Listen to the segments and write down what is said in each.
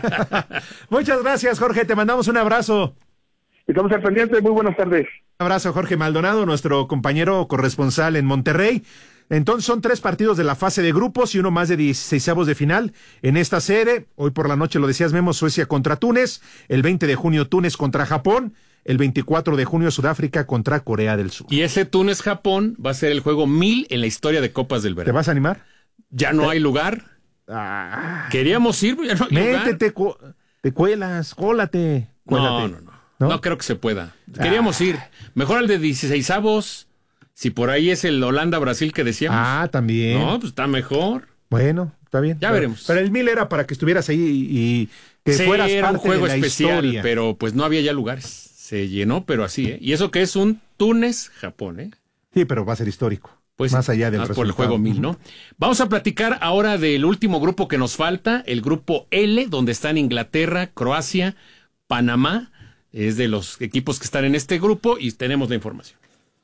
Muchas gracias, Jorge, te mandamos un abrazo. Estamos al pendiente, muy buenas tardes. Un abrazo, Jorge Maldonado, nuestro compañero corresponsal en Monterrey. Entonces son 3 partidos de la fase de grupos y uno más de 16avos de final en esta serie. Hoy por la noche, lo decías, Memo, Suecia contra Túnez, el 20 de junio Túnez contra Japón, el 24 de junio Sudáfrica contra Corea del Sur. Y ese Túnez-Japón va a ser el juego 1000 en la historia de Copas del Verano. ¿Te vas a animar? Ya no hay lugar. Queríamos ir, ya no hay Métete, te cuelas, cólate. No creo que se pueda. Queríamos ir. Mejor al de 16avos. Si por ahí es el Holanda-Brasil que decíamos. También. No, pues está mejor. Bueno, está bien. Ya veremos. Pero el 1000 era para que estuvieras ahí y que fueras era parte un juego de la especial, historia. pero pues no había ya lugares. Se llenó, pero así, ¿eh? Y eso que es un Túnez-Japón, ¿eh? Sí, pero va a ser histórico. Pues más allá del más resultado. por el juego 1000, ¿no? Vamos a platicar ahora del último grupo que nos falta, el grupo L, donde están Inglaterra, Croacia, Panamá. Es de los equipos que están en este grupo y tenemos la información.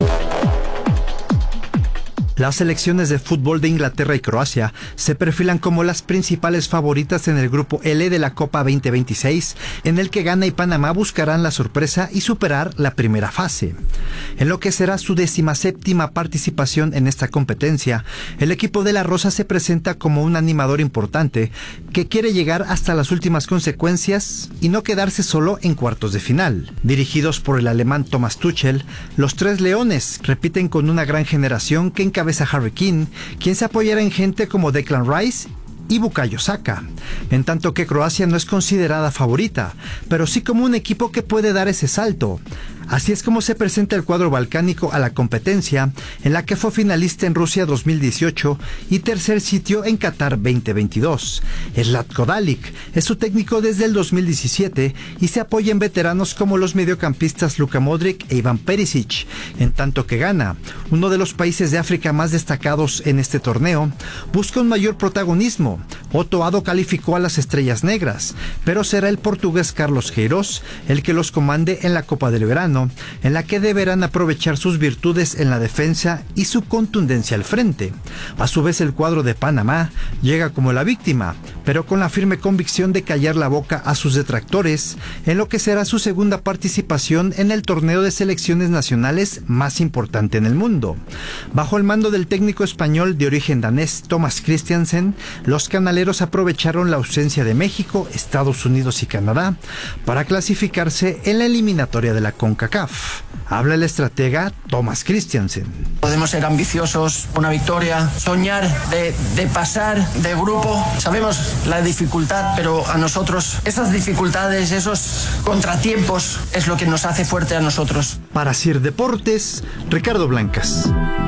Las selecciones de fútbol de Inglaterra y Croacia se perfilan como las principales favoritas en el grupo L de la Copa 2026, en el que Ghana y Panamá buscarán la sorpresa y superar la primera fase. En lo que será su 17ª participación en esta competencia, el equipo de la Rosa se presenta como un animador importante que quiere llegar hasta las últimas consecuencias y no quedarse solo en cuartos de final. Dirigidos por el alemán Thomas Tuchel, los 3 leones repiten con una gran generación que encabeza Harry Kane, quien se apoyará en gente como Declan Rice y Bukayo Saka, en tanto que Croacia no es considerada favorita, pero sí como un equipo que puede dar ese salto. Así es como se presenta el cuadro balcánico a la competencia, en la que fue finalista en Rusia 2018 y tercer sitio en Qatar 2022. Zlatko Dalic es su técnico desde el 2017 y se apoya en veteranos como los mediocampistas Luka Modric e Ivan Perisic, en tanto que Ghana, uno de los países de África más destacados en este torneo, busca un mayor protagonismo. Otto Addo calificó a las Estrellas Negras, pero será el portugués Carlos Queiroz el que los comande en la Copa del Verano, en la que deberán aprovechar sus virtudes en la defensa y su contundencia al frente. A su vez, el cuadro de Panamá llega como la víctima, pero con la firme convicción de callar la boca a sus detractores, en lo que será su segunda participación en el torneo de selecciones nacionales más importante en el mundo. Bajo el mando del técnico español de origen danés Thomas Christiansen, los canaleros aprovecharon la ausencia de México, Estados Unidos y Canadá para clasificarse en la eliminatoria de la CONCACAF. Habla el estratega Thomas Christiansen. Podemos ser ambiciosos, una victoria, soñar de pasar de grupo. Sabemos la dificultad, pero a nosotros esas dificultades, esos contratiempos es lo que nos hace fuerte a nosotros. Para CIR Deportes, Ricardo Blancas.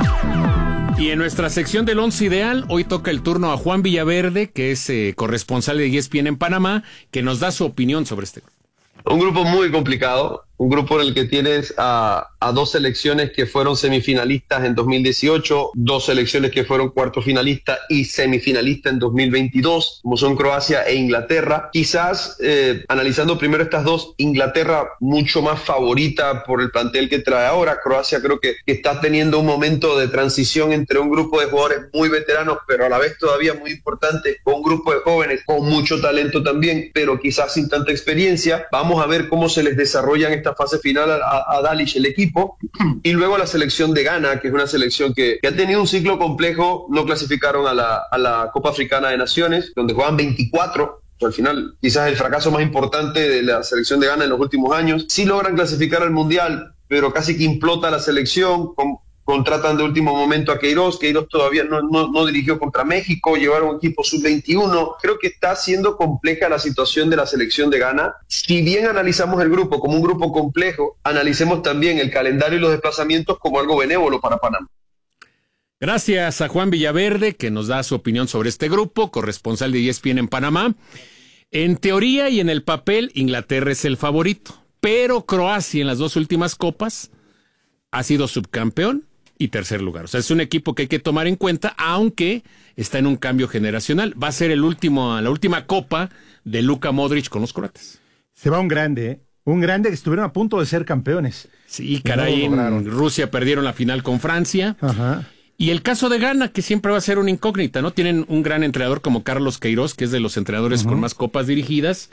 Y en nuestra sección del Once Ideal, hoy toca el turno a Juan Villaverde, que es corresponsal de ESPN en Panamá, que nos da su opinión sobre este grupo. Un grupo muy complicado, un grupo en el que tienes a 2 selecciones que fueron semifinalistas en 2018, 2 selecciones que fueron cuartos finalistas y semifinalistas en 2022, como son Croacia e Inglaterra. Quizás, analizando primero estas 2, Inglaterra mucho más favorita por el plantel que trae ahora. Croacia creo que está teniendo un momento de transición entre un grupo de jugadores muy veteranos, pero a la vez todavía muy importante, con un grupo de jóvenes con mucho talento también, pero quizás sin tanta experiencia. Vamos a ver cómo se les desarrolla en esta fase final a Dalic el equipo, y luego la selección de Ghana, que es una selección que ha tenido un ciclo complejo. No clasificaron a la Copa Africana de Naciones, donde juegan 24. Al final, quizás el fracaso más importante de la selección de Ghana en los últimos años. Sí logran clasificar al Mundial, pero casi que implota la selección. Contratan de último momento a Queiroz. Queiroz todavía no dirigió contra México, llevaron un equipo sub-21. Creo que está siendo compleja la situación de la selección de Ghana. Si bien analizamos el grupo como un grupo complejo, analicemos también el calendario y los desplazamientos como algo benévolo para Panamá. Gracias a Juan Villaverde, que nos da su opinión sobre este grupo, corresponsal de ESPN en Panamá. En teoría y en el papel, Inglaterra es el favorito, pero Croacia en las 2 últimas copas ha sido subcampeón y tercer lugar. O sea, es un equipo que hay que tomar en cuenta, aunque está en un cambio generacional. Va a ser la última copa de Luka Modric con los croatas. Se va un grande que estuvieron a punto de ser campeones. Sí, caray, en Rusia perdieron la final con Francia. Ajá. Y el caso de Ghana, que siempre va a ser una incógnita, ¿no? Tienen un gran entrenador como Carlos Queiroz, que es de los entrenadores con más copas dirigidas,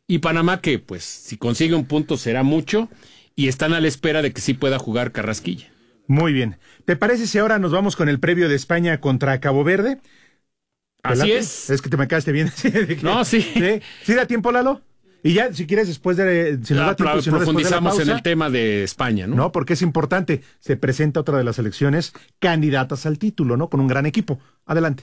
Y Panamá que, pues, si consigue un punto será mucho, y están a la espera de que sí pueda jugar Carrasquilla. Muy bien. ¿Te parece si ahora nos vamos con el previo de España contra Cabo Verde? Así es. Es que te me quedaste bien. No, sí. ¿Sí da tiempo, Lalo? Y ya, si quieres, después de... Si nos da tiempo, si no, profundizamos pausa, en el tema de España, ¿no? No, porque es importante. Se presenta otra de las selecciones candidatas al título, ¿no? Con un gran equipo. Adelante.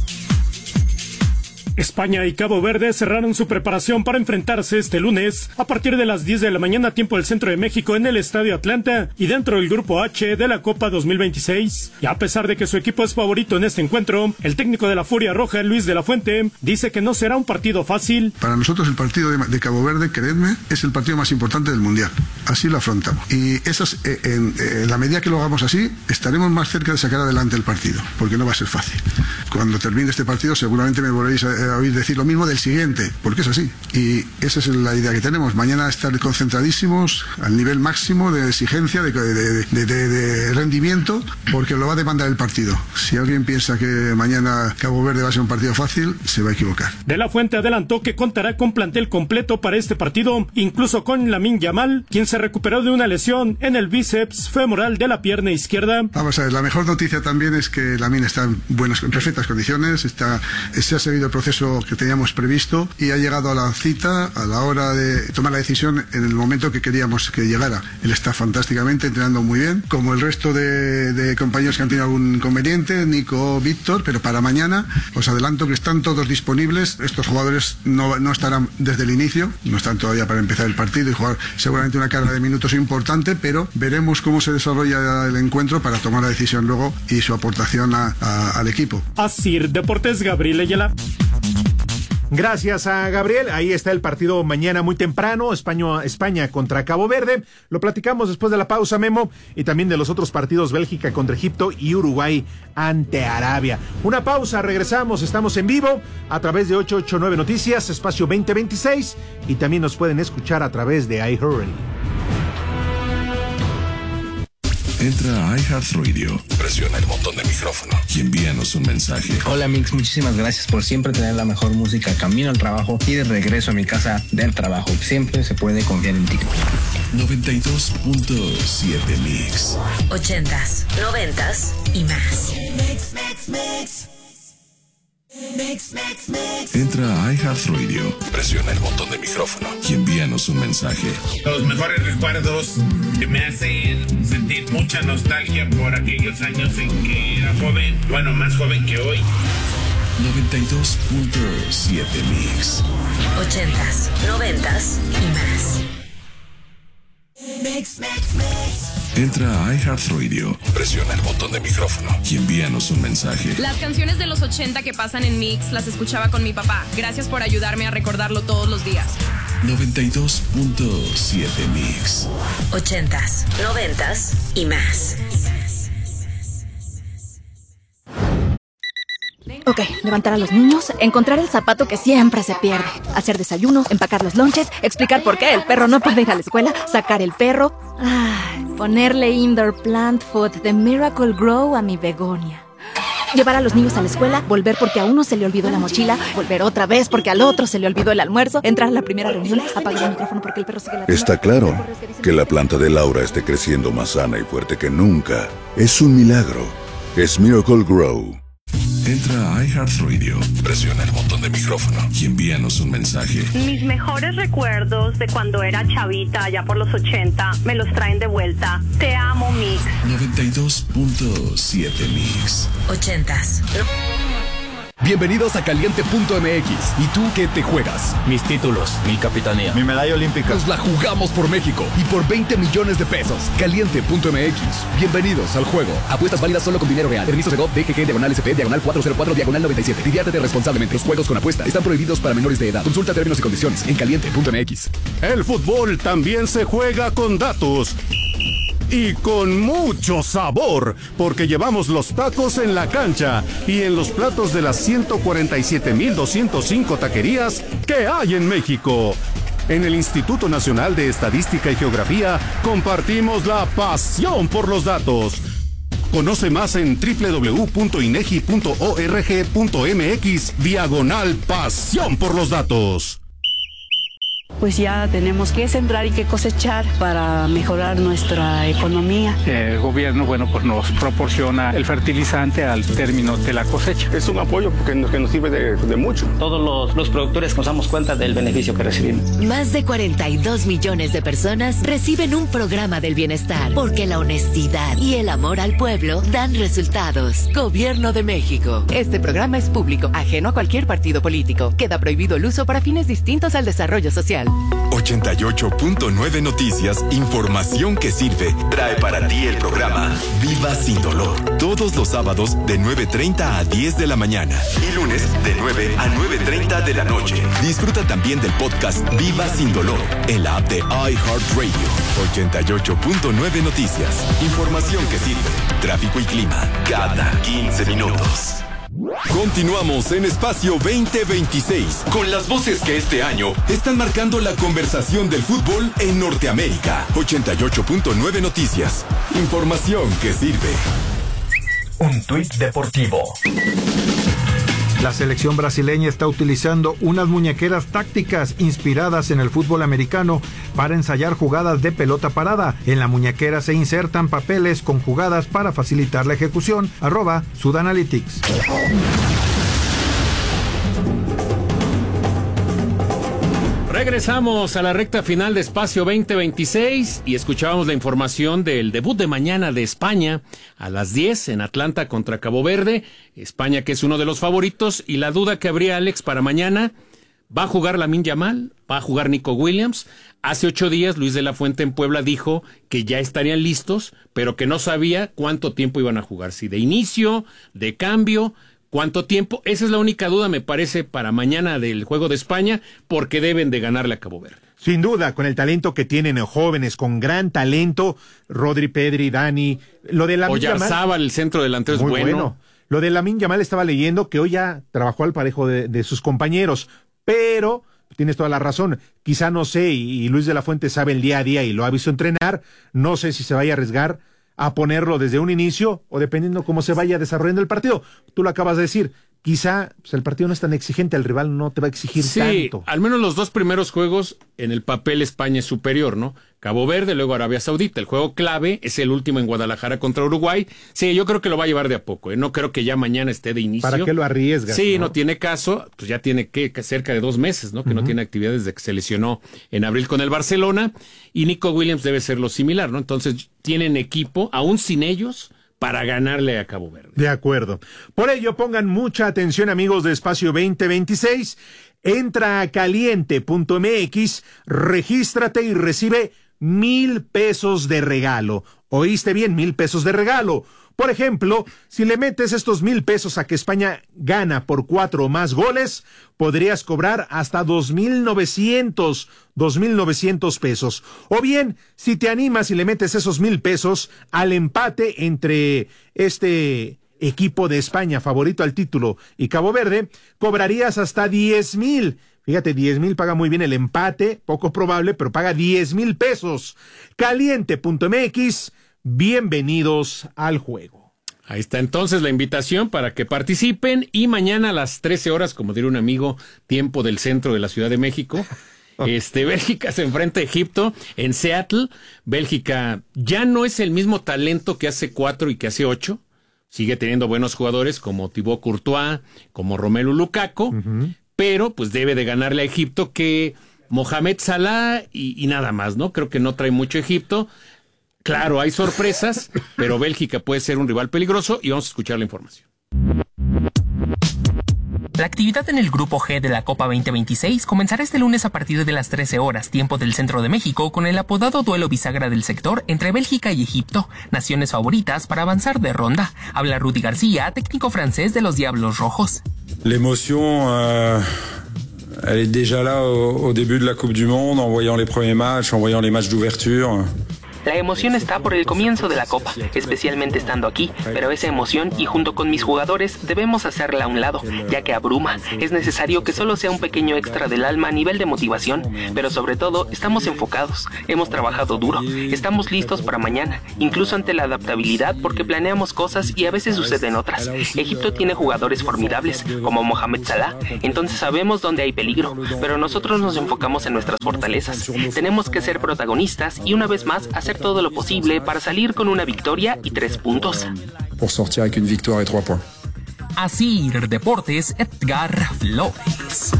España y Cabo Verde cerraron su preparación para enfrentarse este lunes a partir de las 10 de la mañana tiempo del centro de México en el Estadio Atlanta y dentro del grupo H de la Copa 2026. Y a pesar de que su equipo es favorito en este encuentro, el técnico de la Furia Roja, Luis de la Fuente, dice que no será un partido fácil. Para nosotros el partido de Cabo Verde, creedme, es el partido más importante del Mundial. Así lo afrontamos. Y en la medida que lo hagamos así, estaremos más cerca de sacar adelante el partido, porque no va a ser fácil. Cuando termine este partido seguramente me volveréis a oír decir lo mismo del siguiente, porque es así. Y esa es la idea que tenemos. Mañana estar concentradísimos al nivel máximo de exigencia, de rendimiento, porque lo va a demandar el partido. Si alguien piensa que mañana Cabo Verde va a ser un partido fácil, se va a equivocar. De la Fuente adelantó que contará con plantel completo para este partido, incluso con Lamine Yamal, quien se recuperó de una lesión en el bíceps femoral de la pierna izquierda. Vamos a ver, la mejor noticia también es que Lamine está en perfectas condiciones, se ha seguido el proceso que teníamos previsto y ha llegado a la cita a la hora de tomar la decisión en el momento que queríamos que llegara. Él está fantásticamente, entrenando muy bien, como el resto de compañeros que han tenido algún inconveniente, Nico, Víctor, pero para mañana os adelanto que están todos disponibles. Estos jugadores no estarán desde el inicio, no están todavía para empezar el partido y jugar seguramente una carga de minutos importante, pero veremos cómo se desarrolla el encuentro para tomar la decisión luego y su aportación al equipo. Asir Deportes, Gabriel Ayala. Gracias a Gabriel. Ahí está el partido mañana muy temprano, España contra Cabo Verde. Lo platicamos después de la pausa, Memo, y también de los otros partidos, Bélgica contra Egipto y Uruguay ante Arabia. Una pausa, regresamos, estamos en vivo a través de 889 Noticias, espacio 2026, y también nos pueden escuchar a través de iHeartRadio. Entra a iHeartRadio, presiona el botón de micrófono y envíanos un mensaje. Hola Mix, muchísimas gracias por siempre tener la mejor música camino al trabajo y de regreso a mi casa del trabajo. Siempre se puede confiar en ti. 92.7 Mix. 80s, 90s y más. Entra a iHeartRadio, presiona el botón de micrófono y envíanos un mensaje. Los mejores recuerdos que me hacen sentir mucha nostalgia por aquellos años en que era joven, bueno, más joven que hoy. 92.7 Mix. 80s, 90s y más. Entra a iHeartRadio, presiona el botón de micrófono y envíanos un mensaje. Las canciones de los 80 que pasan en Mix las escuchaba con mi papá. Gracias por ayudarme a recordarlo todos los días. 92.7 Mix. 80s, 90s y más. Ok, levantar a los niños, encontrar el zapato que siempre se pierde, hacer desayuno, empacar los lonches, explicar por qué el perro no puede ir a la escuela, sacar el perro, ponerle indoor plant food de Miracle Grow a mi begonia. Llevar a los niños a la escuela, volver porque a uno se le olvidó la mochila, volver otra vez porque al otro se le olvidó el almuerzo, entrar a la primera reunión, apagar el micrófono porque el perro sigue ladrando. Está claro que la planta de Laura esté creciendo más sana y fuerte que nunca. Es un milagro. Es Miracle Grow. Entra a iHeartRadio, presiona el botón de micrófono y envíanos un mensaje. Mis mejores recuerdos de cuando era chavita, allá por los 80, me los traen de vuelta. Te amo, Mix. 92.7 Mix. 80s. Bienvenidos a Caliente.mx. ¿Y tú qué te juegas? Mis títulos, mi capitanía, mi medalla olímpica. Nos la jugamos por México y por 20 millones de pesos. Caliente.mx. Bienvenidos al juego. Apuestas válidas solo con dinero real. Permiso Segov, DGG, /SP, /404, /97. Diviértete responsablemente. Los juegos con apuesta están prohibidos para menores de edad. Consulta términos y condiciones en Caliente.mx. El fútbol también se juega con datos. Y con mucho sabor, porque llevamos los tacos en la cancha y en los platos de las 147,205 taquerías que hay en México. En el Instituto Nacional de Estadística y Geografía compartimos la pasión por los datos. Conoce más en www.inegi.org.mx/pasión por los datos. pues ya tenemos que sembrar y que cosechar para mejorar nuestra economía. El gobierno, pues nos proporciona el fertilizante al término de la cosecha. Es un apoyo que nos sirve de mucho. Todos los productores nos damos cuenta del beneficio que recibimos. Más de 42 millones de personas reciben un programa del bienestar, porque la honestidad y el amor al pueblo dan resultados. Gobierno de México. Este programa es público, ajeno a cualquier partido político. Queda prohibido el uso para fines distintos al desarrollo social. 88.9 Noticias, información que sirve, trae para ti el programa Viva Sin Dolor. Todos los sábados de 9:30 a 10 de la mañana y lunes de 9 a 9:30 de la noche. Disfruta también del podcast Viva Sin Dolor en la app de iHeartRadio. 88.9 Noticias, información que sirve, tráfico y clima cada 15 minutos. Continuamos en Espacio 2026 con las voces que este año están marcando la conversación del fútbol en Norteamérica. 88.9 Noticias, información que sirve. Un tuit deportivo. La selección brasileña está utilizando unas muñequeras tácticas inspiradas en el fútbol americano para ensayar jugadas de pelota parada. En la muñequera se insertan papeles con jugadas para facilitar la ejecución. @SudAnalytics. Regresamos a la recta final de Espacio 2026 y escuchábamos la información del debut de mañana de España a las 10 en Atlanta contra Cabo Verde. España, que es uno de los favoritos, y la duda que habría, Alex, para mañana: ¿va a jugar Lamine Yamal? ¿Va a jugar Nico Williams? Hace 8 días Luis de la Fuente en Puebla dijo que ya estarían listos, pero que no sabía cuánto tiempo iban a jugar, si de inicio, de cambio. ¿Cuánto tiempo? Esa es la única duda, me parece, para mañana del juego de España, porque deben de ganarle a Cabo Verde. Sin duda, con el talento que tienen jóvenes, con gran talento, Rodri, Pedri, Dani, lo de Lamine Yamal, Oyarzábal, el centro delantero, es bueno. Lo de Lamine Yamal, estaba leyendo que hoy ya trabajó al parejo de sus compañeros, pero tienes toda la razón, quizá no sé, y Luis de la Fuente sabe el día a día y lo ha visto entrenar, no sé si se vaya a arriesgar a ponerlo desde un inicio o dependiendo cómo se vaya desarrollando el partido. Tú lo acabas de decir, quizá pues, el partido no es tan exigente, el rival no te va a exigir tanto. Al menos los 2 primeros juegos, en el papel España es superior, ¿no? Cabo Verde, luego Arabia Saudita. El juego clave es el último en Guadalajara contra Uruguay. Sí, yo creo que lo va a llevar de a poco, ¿eh? No creo que ya mañana esté de inicio. ¿Para qué lo arriesgas? Sí, no tiene caso, pues ya tiene que cerca de 2 meses, ¿no? Que no tiene actividad desde que se lesionó en abril con el Barcelona, y Nico Williams debe ser lo similar, ¿no? Entonces tienen equipo, aún sin ellos, para ganarle a Cabo Verde. De acuerdo. Por ello, pongan mucha atención, amigos de Espacio 2026. Entra a caliente.mx, regístrate y recibe 1,000 pesos de regalo. ¿Oíste bien? 1,000 pesos de regalo. Por ejemplo, si le metes estos 1,000 pesos a que España gana por 4 o más goles, podrías cobrar hasta 2,900 pesos. O bien, si te animas y le metes esos 1,000 pesos al empate entre este equipo de España, favorito al título, y Cabo Verde, cobrarías hasta 10,000. Fíjate, 10,000 paga muy bien el empate, poco probable, pero paga 10,000 pesos. Caliente.mx, bienvenidos al juego. Ahí está entonces la invitación para que participen, y mañana a las 13 horas, como diría un amigo, tiempo del centro de la Ciudad de México, Bélgica se enfrenta a Egipto en Seattle. Bélgica ya no es el mismo talento que hace 4 y que hace 8. Sigue teniendo buenos jugadores como Thibaut Courtois, como Romelu Lukaku, pero pues debe de ganarle a Egipto, que Mohamed Salah y nada más, ¿no? Creo que no trae mucho Egipto. Claro, hay sorpresas, pero Bélgica puede ser un rival peligroso, y vamos a escuchar la información. La actividad en el Grupo G de la Copa 2026 comenzará este lunes a partir de las 13 horas, tiempo del centro de México, con el apodado duelo bisagra del sector entre Bélgica y Egipto, naciones favoritas para avanzar de ronda. Habla Rudy García, técnico francés de los Diablos Rojos. L'émotion, elle est déjà là au début de la Coupe du Monde, en voyant les premiers matchs, en voyant les matchs d'ouverture. La emoción está por el comienzo de la Copa, especialmente estando aquí, pero esa emoción y junto con mis jugadores debemos hacerla a un lado, ya que abruma. Es necesario que solo sea un pequeño extra del alma a nivel de motivación, pero sobre todo estamos enfocados, hemos trabajado duro, estamos listos para mañana, incluso ante la adaptabilidad porque planeamos cosas y a veces suceden otras. Egipto tiene jugadores formidables, como Mohamed Salah, entonces sabemos dónde hay peligro, pero nosotros nos enfocamos en nuestras fortalezas. Tenemos que ser protagonistas y una vez más hacer todo lo posible para salir con una victoria y 3 puntos. Pour sortir avec une victoire et 3 points. Así, Deportes, Edgar Flores.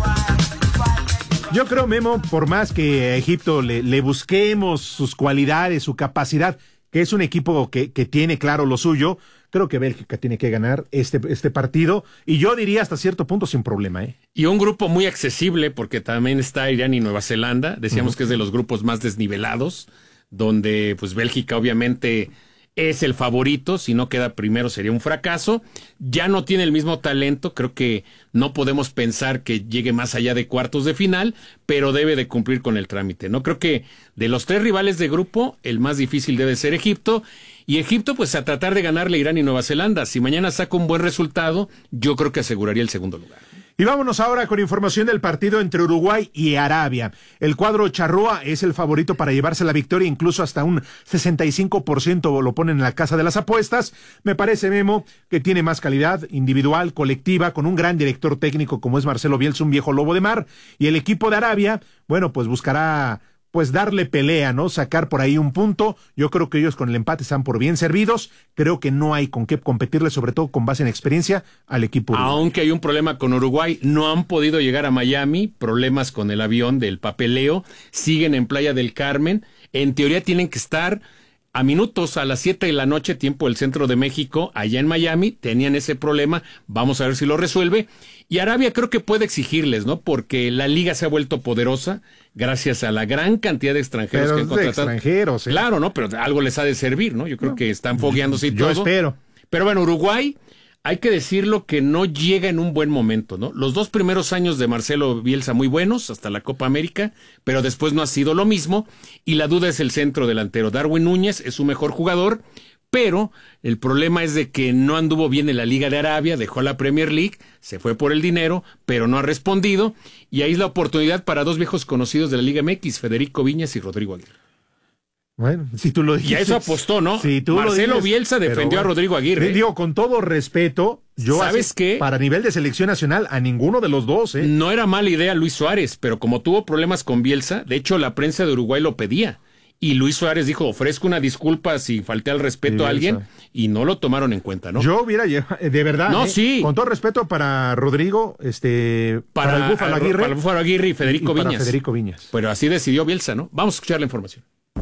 Yo creo, Memo, por más que a Egipto le busquemos sus cualidades, su capacidad, que es un equipo que tiene claro lo suyo, creo que Bélgica tiene que ganar este partido, y yo diría hasta cierto punto sin problema, ¿eh? Y un grupo muy accesible, porque también está Irán y Nueva Zelanda, decíamos que es de los grupos más desnivelados, donde pues Bélgica obviamente es el favorito, si no queda primero sería un fracaso, ya no tiene el mismo talento, creo que no podemos pensar que llegue más allá de cuartos de final, pero debe de cumplir con el trámite, ¿no? Creo que de los 3 rivales de grupo, el más difícil debe ser Egipto, y Egipto pues a tratar de ganarle a Irán y Nueva Zelanda, si mañana saca un buen resultado, yo creo que aseguraría el segundo lugar. Y vámonos ahora con información del partido entre Uruguay y Arabia. El cuadro charrúa es el favorito para llevarse la victoria, incluso hasta un 65% lo ponen en la casa de las apuestas. Me parece, Memo, que tiene más calidad individual, colectiva, con un gran director técnico como es Marcelo Bielsa, un viejo lobo de mar. Y el equipo de Arabia, bueno, pues buscará pues darle pelea, ¿no? Sacar por ahí un punto. Yo creo que ellos con el empate están por bien servidos. Creo que no hay con qué competirle, sobre todo con base en experiencia, al equipo uruguayo. Aunque hay un problema con Uruguay, no han podido llegar a Miami, problemas con el avión del papeleo, siguen en Playa del Carmen. En teoría tienen que estar a minutos, a las 7 de la noche, tiempo del centro de México, allá en Miami, tenían ese problema, vamos a ver si lo resuelve. Y Arabia creo que puede exigirles, ¿no? Porque la liga se ha vuelto poderosa gracias a la gran cantidad de extranjeros que han contratado. Extranjeros, ¿eh? Claro, ¿no? Pero algo les ha de servir, ¿no? Yo creo que están fogueándose y todo. Yo espero. Pero bueno, Uruguay, hay que decirlo que no llega en un buen momento, ¿no? Los 2 primeros años de Marcelo Bielsa muy buenos, hasta la Copa América, pero después no ha sido lo mismo, y la duda es el centro delantero. Darwin Núñez es su mejor jugador, pero el problema es de que no anduvo bien en la Liga de Arabia, dejó la Premier League, se fue por el dinero, pero no ha respondido, y ahí es la oportunidad para 2 viejos conocidos de la Liga MX, Federico Viñas y Rodrigo Aguirre. Bueno, si tú lo dijiste. Y a eso apostó, ¿no? Si tú Marcelo lo dices, Bielsa defendió a Rodrigo Aguirre. Digo, con todo respeto, yo ¿sabes qué? Para nivel de selección nacional, a ninguno de los dos, ¿eh? No era mala idea Luis Suárez, pero como tuvo problemas con Bielsa, de hecho la prensa de Uruguay lo pedía. Y Luis Suárez dijo, ofrezco una disculpa si falté al respeto a alguien, y no lo tomaron en cuenta, ¿no? Yo hubiera llevado, de verdad, no, sí. Con todo respeto para Rodrigo, para el Búfalo Aguirre. Para el Búfalo Aguirre y Federico Viñas. Para Federico Viñas. Pero así decidió Bielsa, ¿no? Vamos a escuchar la información.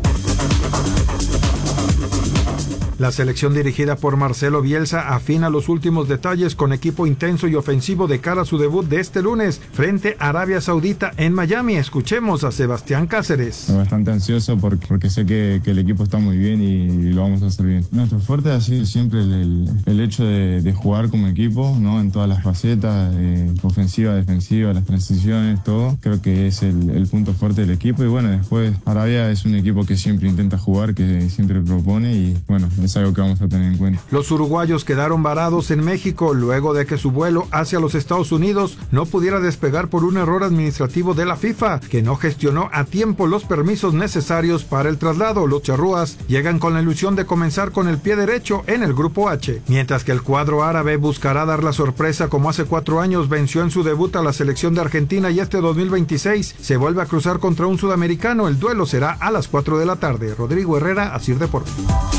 La selección dirigida por Marcelo Bielsa afina los últimos detalles con equipo intenso y ofensivo de cara a su debut de este lunes frente a Arabia Saudita en Miami. Escuchemos a Sebastián Cáceres. Bastante ansioso porque sé que el equipo está muy bien y lo vamos a hacer bien. Nuestro fuerte ha sido siempre el hecho de jugar como equipo, ¿no? En todas las facetas, ofensiva, defensiva, las transiciones, todo. Creo que es el punto fuerte del equipo, y bueno, después Arabia es un equipo que siempre intenta jugar, que siempre propone, y bueno, es algo que vamos a tener en cuenta. Los uruguayos quedaron varados en México luego de que su vuelo hacia los Estados Unidos no pudiera despegar por un error administrativo de la FIFA, que no gestionó a tiempo los permisos necesarios para el traslado. Los charrúas llegan con la ilusión de comenzar con el pie derecho en el grupo H, mientras que el cuadro árabe buscará dar la sorpresa como hace 4 años venció en su debut a la selección de Argentina, y este 2026 se vuelve a cruzar contra un sudamericano. El duelo será a las 4 de la tarde. Rodrigo Herrera, Asir Deportes.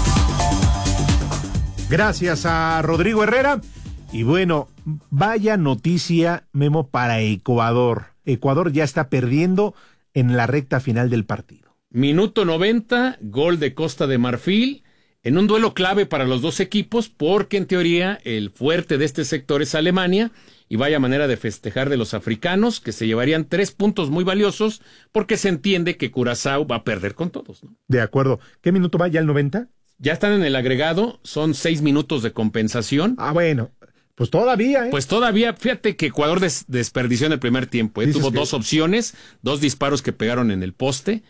Gracias a Rodrigo Herrera. Y bueno, vaya noticia, Memo, para Ecuador. Ecuador ya está perdiendo en la recta final del partido. Minuto 90, gol de Costa de Marfil, en un duelo clave para los dos equipos, porque en teoría el fuerte de este sector es Alemania, y vaya manera de festejar de los africanos, que se llevarían 3 puntos muy valiosos, porque se entiende que Curazao va a perder con todos, ¿no? De acuerdo. ¿Qué minuto va? ¿Ya el 90? Ya están en el agregado, son 6 minutos de compensación. Ah, bueno, pues todavía, ¿eh? Pues todavía, fíjate que Ecuador desperdició en el primer tiempo, ¿eh? Tuvo 2 opciones, 2 disparos que pegaron en el poste,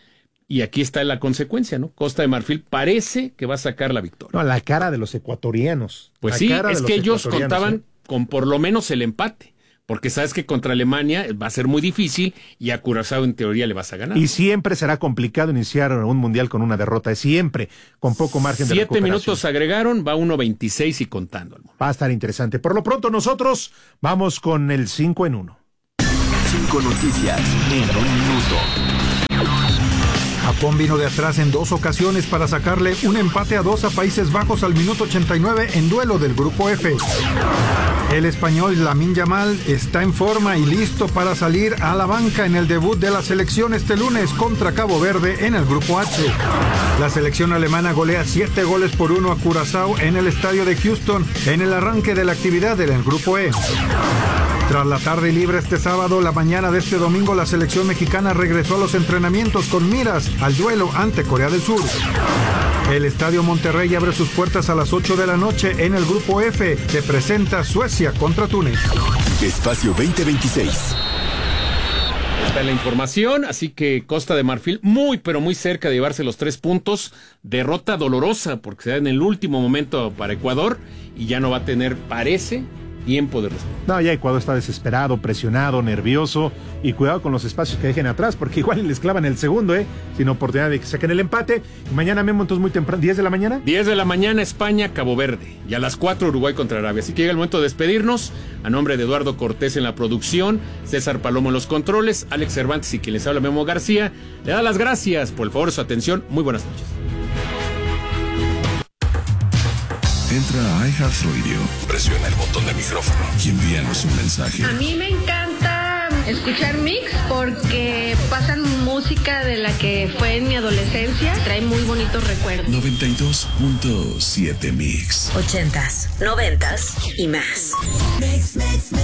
Y aquí está la consecuencia, ¿no? Costa de Marfil parece que va a sacar la victoria. No, la cara de los ecuatorianos. Pues sí, es que ellos contaban con por lo menos el empate. Porque sabes que contra Alemania va a ser muy difícil y a Curazao en teoría le vas a ganar. Y siempre será complicado iniciar un mundial con una derrota, siempre con poco margen de recuperación. 7 minutos agregaron, va 1:26 y contando. Va a estar interesante. Por lo pronto nosotros vamos con el 5 en 1. 5 noticias en 1 minuto. Japón vino de atrás en 2 ocasiones para sacarle un empate a 2 a Países Bajos al minuto 89 en duelo del Grupo F. El español Lamine Yamal está en forma y listo para salir a la banca en el debut de la selección este lunes contra Cabo Verde en el Grupo H. La selección alemana golea 7-1 a Curazao en el estadio de Houston en el arranque de la actividad del Grupo E. Tras la tarde libre este sábado, la mañana de este domingo, la selección mexicana regresó a los entrenamientos con miras al duelo ante Corea del Sur. El Estadio Monterrey abre sus puertas a las 8 de la noche en el Grupo F. Se presenta Suecia contra Túnez. Espacio 2026. Está la información, así que Costa de Marfil muy, pero muy cerca de llevarse los 3 puntos. Derrota dolorosa porque se da en el último momento para Ecuador y ya no va a tener, parece, tiempo de respuesta. No, ya Ecuador está desesperado, presionado, nervioso, y cuidado con los espacios que dejen atrás, porque igual les clavan el segundo, sin oportunidad de que saquen el empate. Y mañana, Memo, entonces muy temprano, ¿10 de la mañana? 10 de la mañana, España, Cabo Verde, y a las 4 Uruguay contra Arabia. Así que llega el momento de despedirnos. A nombre de Eduardo Cortés en la producción, César Palomo en los controles, Alex Cervantes y quien les habla, Memo García, le da las gracias por el favor de su atención. Muy buenas noches. Entra a iHeartRadio, presiona el botón de micrófono y envíanos un mensaje. A mí me encanta escuchar Mix porque pasan música de la que fue en mi adolescencia. Trae muy bonitos recuerdos. 92.7 Mix. 80s, 90s y más. Mix.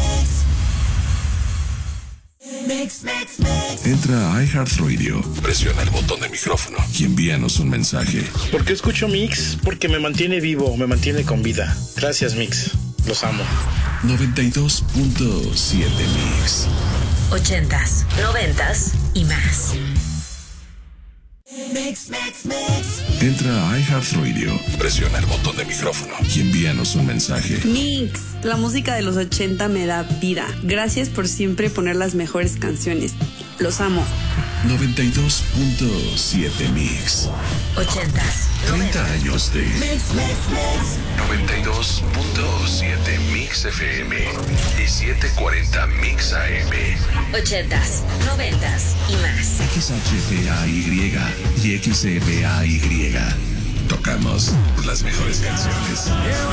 Entra a iHeartRadio, presiona el botón de micrófono y envíanos un mensaje. ¿Por qué escucho Mix? Porque me mantiene vivo, me mantiene con vida. Gracias, Mix. Los amo. 92.7 Mix. 80s, 90s y más. Entra a iHeartRadio, presiona el botón de micrófono y envíanos un mensaje. Mix, la música de los 80 me da vida. Gracias por siempre poner las mejores canciones. Los amo. 92.7 Mix. 80s. 30 años de 92.7 Mix FM y 740 Mix AM. 80s, 90s y más. XHPAY y XEPAY. Tocamos las mejores canciones.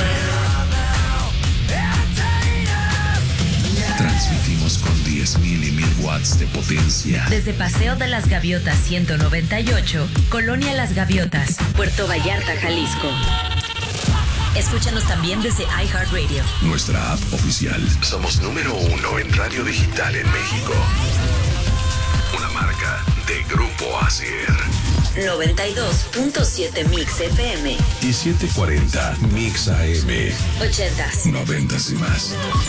Transmitimos con 10.000 y 1,000 watts de potencia. Desde Paseo de las Gaviotas 198, Colonia Las Gaviotas, Puerto Vallarta, Jalisco. Escúchanos también desde iHeartRadio. Nuestra app oficial. Somos número 1 en radio digital en México. Una marca de Grupo Asier. 92.7 Mix FM y 740 Mix AM. 80s, 90s y más.